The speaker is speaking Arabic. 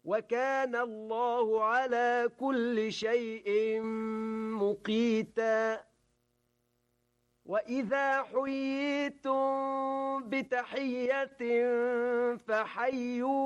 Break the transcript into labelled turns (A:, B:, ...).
A: وكان الله على كل شيء مقيتا وإذا حييتم بتحية فحيوا